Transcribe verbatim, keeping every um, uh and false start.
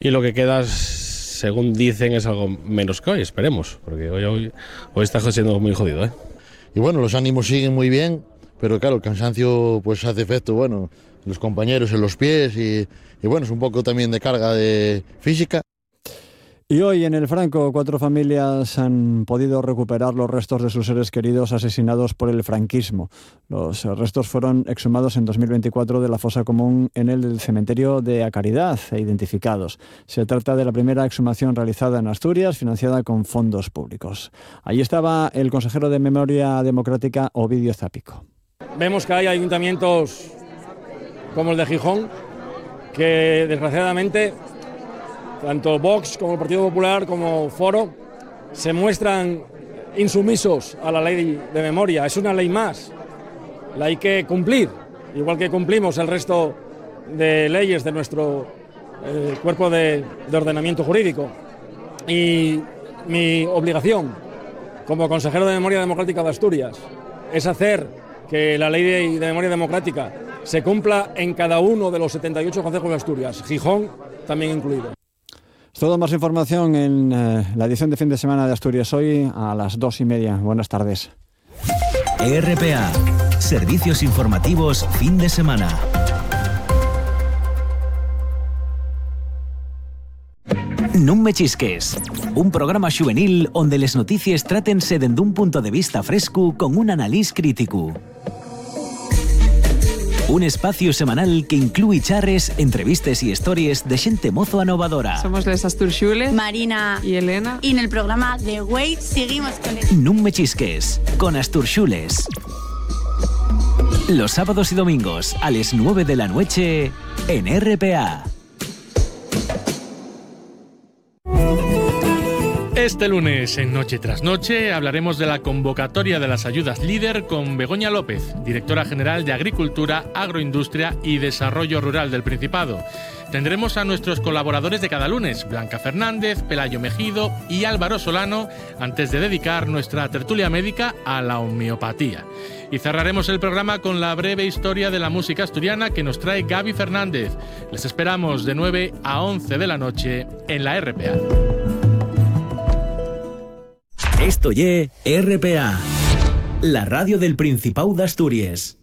y lo que queda, según dicen, es algo menos que hoy, esperemos, porque hoy, hoy, hoy está siendo muy jodido, ¿eh? Y bueno, los ánimos siguen muy bien, pero claro, el cansancio pues hace efecto, bueno, en los compañeros, en los pies y, y bueno, es un poco también de carga de física. Y hoy en el Franco, cuatro familias han podido recuperar los restos de sus seres queridos asesinados por el franquismo. Los restos fueron exhumados en dos mil veinticuatro de la fosa común en el cementerio de A Caridad e identificados. Se trata de la primera exhumación realizada en Asturias, financiada con fondos públicos. Allí estaba el consejero de Memoria Democrática, Ovidio Zápico. Vemos que hay ayuntamientos como el de Gijón que, desgraciadamente, tanto Vox como el Partido Popular como Foro se muestran insumisos a la ley de memoria. Es una ley más, la hay que cumplir, igual que cumplimos el resto de leyes de nuestro eh, cuerpo de, de ordenamiento jurídico. Y mi obligación como consejero de Memoria Democrática de Asturias es hacer que la ley de, de memoria democrática se cumpla en cada uno de los setenta y ocho concejos de Asturias, Gijón también incluido. Toda más información en eh, la edición de fin de semana de Asturias hoy a las dos y media. Buenas tardes. R P A, Servicios Informativos Fin de Semana. Non me chisques, un programa juvenil onde les notícies trátense dende un punto de vista fresco con un analís crítico. Un espacio semanal que incluye charres, entrevistas y historias de xente mozo anovadora. Somos les Asturxules, Marina y Elena. Y en el programa The Way seguimos con el... Non me chisques, con Asturxules. Los sábados y domingos a las nueve de la noche en R P A. Este lunes, en Noche tras Noche, hablaremos de la convocatoria de las ayudas LEADER con Begoña López, directora general de Agricultura, Agroindustria y Desarrollo Rural del Principado. Tendremos a nuestros colaboradores de cada lunes, Blanca Fernández, Pelayo Mejido y Álvaro Solano, antes de dedicar nuestra tertulia médica a la homeopatía. Y cerraremos el programa con la breve historia de la música asturiana que nos trae Gaby Fernández. Les esperamos de nueve a once de la noche en la R P A. Esto ye R P A, la radio del Principado de Asturias.